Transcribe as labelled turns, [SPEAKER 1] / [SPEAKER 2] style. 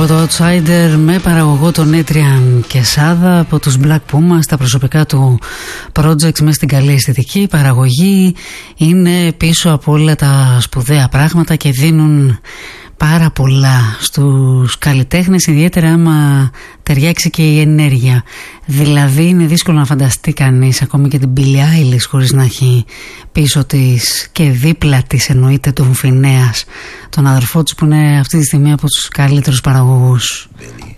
[SPEAKER 1] το Outsider με παραγωγό τον Adrian Quesada από τους Black Pumas. Τα προσωπικά του projects με στην καλή αισθητική. Η παραγωγή είναι πίσω από όλα τα σπουδαία πράγματα και δίνουν πάρα πολλά στους καλλιτέχνες, ιδιαίτερα άμα ταιριάξει και η ενέργεια. Δηλαδή είναι δύσκολο να φανταστεί κανείς ακόμη και την Billie Eilish χωρίς να έχει πίσω της και δίπλα της εννοείται τον Φινέας, τον αδερφό της που είναι αυτή τη στιγμή από τους καλύτερους παραγωγούς.